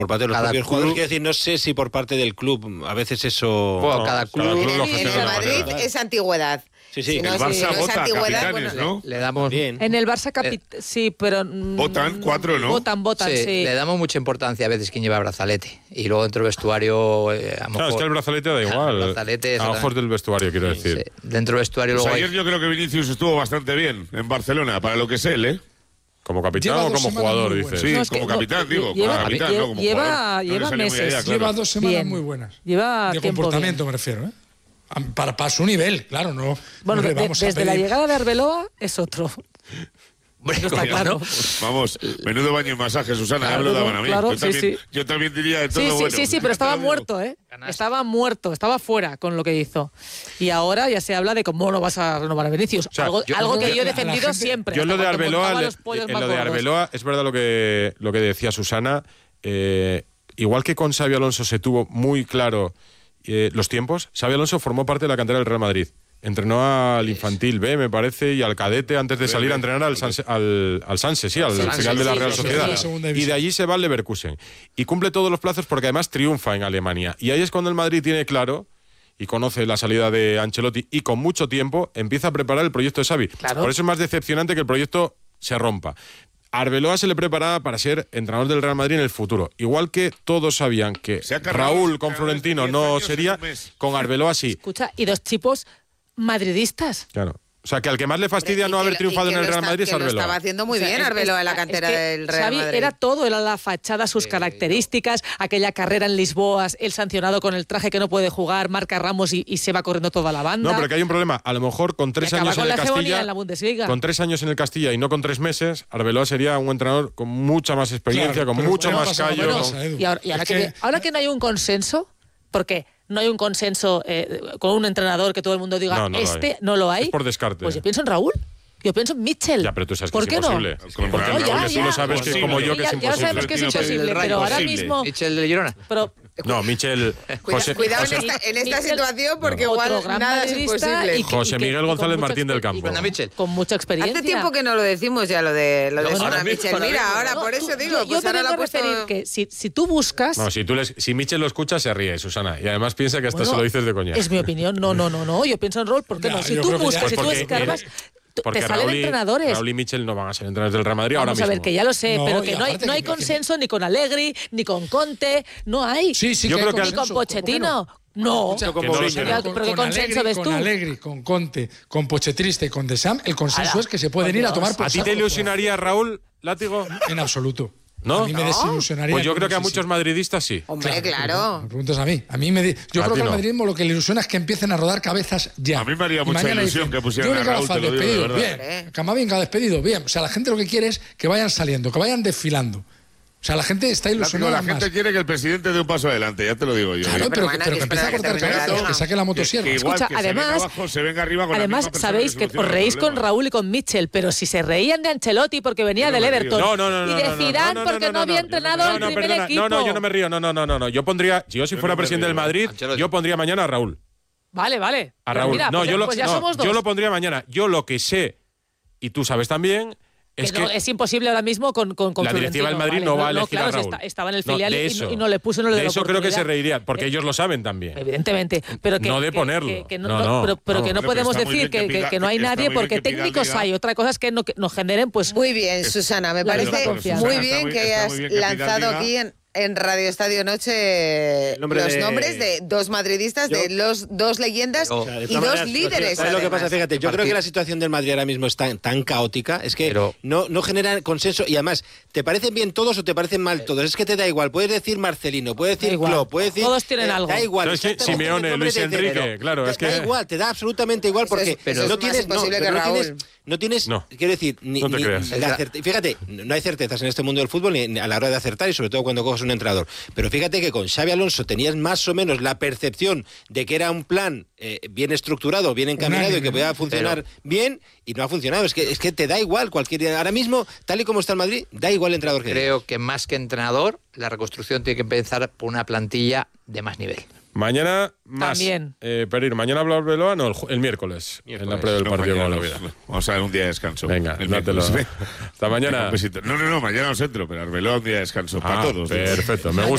Por parte de los propios jugadores, quiero decir, no sé si por parte del club, a veces eso... Bueno, cada club lo gestiona. En el Madrid es antigüedad. Sí. Si el Barça vota capitanes, ¿no? Le damos bien. En el Barça sí, pero... Votan 4, ¿no? Votan, sí. Le damos mucha importancia a veces quién lleva brazalete. Y luego dentro del vestuario... a lo mejor, claro, es que el brazalete da igual. El brazalete a ojos del vestuario, quiero decir. Sí. Dentro del vestuario luego ayer yo creo que Vinicius estuvo bastante bien en Barcelona, para lo que es él, ¿eh? ¿Como capitán o como jugador, dices? Sí, no, como capitán, digo. Lleva meses. Lleva 2 semanas muy buenas. Lleva de comportamiento, me refiero, ¿eh? Para su nivel, claro, no. Bueno, desde la llegada de Arbeloa es otro. Bueno, está claro. Vamos, menudo baño y masaje, Susana, ya me lo daban a mí. Claro, yo también diría de todo bueno. Sí, pero estaba muerto, ¿eh? Estaba muerto, estaba fuera con lo que hizo. Y ahora ya se habla de cómo no vas a renovar a Vinicius. O sea, algo que yo he defendido siempre. Yo lo de Arbeloa, es verdad lo que decía Susana. Igual que con Xabi Alonso se tuvo muy claro los tiempos, Xabi Alonso formó parte de la cantera del Real Madrid. Entrenó al infantil B, me parece, y al cadete antes de salir a entrenar al Sanse, al final de la Real Sociedad. Y de allí se va al Leverkusen. Y cumple todos los plazos porque además triunfa en Alemania. Y ahí es cuando el Madrid tiene claro y conoce la salida de Ancelotti y con mucho tiempo empieza a preparar el proyecto de Xavi. Claro. Por eso es más decepcionante que el proyecto se rompa. Arbeloa se le preparaba para ser entrenador del Real Madrid en el futuro. Igual que todos sabían que Raúl con Florentino no sería, con Arbeloa sí. Escucha, y 2 tipos madridistas. Claro. O sea, que al que más le fastidia no haber triunfado en el Real Madrid es Arbeloa. Lo estaba haciendo muy bien Arbeloa en la cantera del Real Madrid. Era todo, era la fachada, sus características, aquella carrera en Lisboa, el sancionado con el traje que no puede jugar, marca Ramos y se va corriendo toda la banda. No, pero que hay un problema. A lo mejor con 3 años en el Castilla, en la Bundesliga. con 3 años en el Castilla y no con 3 meses, Arbeloa sería un entrenador con mucha más experiencia, con mucho más callo. Y ahora que no hay un consenso, porque no hay un consenso con un entrenador que todo el mundo diga no lo hay. Es por descarte. Pues yo pienso en Raúl. Yo pienso en Mitchell. Ya, pero tú sabes que ¿Por es qué imposible. No? Porque tú lo sabes que como yo que es imposible. Ya sabemos que es imposible, pero ahora mismo... Mitchell de Girona. No, Mitchell... Cuidado en esta situación porque igual nada es imposible. José Miguel González Martín del Campo. Con mucha experiencia. Hace tiempo que no lo decimos ya, lo de Mitchell. Mira, ahora por eso digo... Yo te vengo a referir que si tú buscas... No, si Mitchell lo escucha se ríe, Susana. Y además piensa que hasta se lo dices de coña. Es mi opinión. No. Yo pienso en Raúl, ¿por qué no? Si tú buscas, si tú escarbas... Porque te salen entrenadores. Raúl y Mitchell no van a ser entrenadores del Real Madrid ahora mismo. Vamos a ver, que ya lo sé, pero que no hay consenso ni con Allegri, ni con Conte, no hay. Sí, yo creo que ni con Pochettino. No, pero ¿qué consenso ves tú? Con Allegri, con Conte, con Pochettino y con Deschamps, el consenso es que se pueden ir a tomar por ¿A ti te ilusionaría Raúl Látigo? En absoluto. ¿No? A mí me desilusionaría. Pues yo creo que a muchos madridistas sí. Hombre, claro. Me preguntas a mí. Yo creo que al madridismo lo que le ilusiona es que empiecen a rodar cabezas ya. A mí me haría mucha ilusión que pusieran a Raúl, te lo digo de verdad. Bien, Camavinga despedido, bien. O sea, la gente lo que quiere es que vayan saliendo, que vayan desfilando. O sea, la gente está ilusionada. La gente quiere que el presidente dé un paso adelante, ya te lo digo yo. Claro, pero que empiece a cortar cabezas, que saque la motosierra. Escucha, además, sabéis que os reís con Raúl y con Mitchell, pero si se reían de Ancelotti porque venía del Everton y de Zidane porque no había entrenado el primer equipo. No, yo no me río, no. Yo si fuera presidente del Madrid, yo pondría mañana a Raúl. Vale. A Raúl. Mira, no, yo lo pondría mañana. Yo lo que sé, y tú sabes también... Es imposible ahora mismo con la directiva del Madrid no va a elegir a Raúl. Estaba en el filial y no le puso, no le dio la oportunidad. Eso creo que se reirían, porque ellos lo saben también. Evidentemente, pero que no de ponerlo. Pero que no podemos decir que no hay nadie porque técnicos hay. Otra cosa es que nos generen pues... Muy bien, Susana, me parece muy bien que hayas lanzado aquí en Radio Estadio Noche los nombres de 2 madridistas, de los 2 leyendas y 2 líderes. ¿Sabes lo que pasa? Fíjate, yo creo que la situación del Madrid ahora mismo es tan caótica, es que no genera consenso y además, ¿te parecen bien todos o te parecen mal todos? Es que te da igual, puedes decir Marcelino, puedes decir Klopp, puedes decir... Todos tienen algo. Da igual. No, es que Simeone, Luis Enrique, claro, es que... Da igual, te da absolutamente igual porque no tienes... No tienes, quiero decir, fíjate, no hay certezas en este mundo del fútbol ni a la hora de acertar y sobre todo cuando coges un entrenador. Pero fíjate que con Xabi Alonso tenías más o menos la percepción de que era un plan bien estructurado, bien encaminado y que podía funcionar bien y no ha funcionado. Es que te da igual ahora mismo, tal y como está el Madrid, da igual el entrenador que creo que más que entrenador, la reconstrucción tiene que empezar por una plantilla de más nivel. Mañana más. También. Pereiro, mañana habla Arbeloa, no, el miércoles. En la previa del partido con la vida. Vamos a ver un día de descanso. Venga, dátelo. Hasta mañana. No, mañana os entro, pero Arbeloa un día de descanso para todos. Perfecto, me gusta.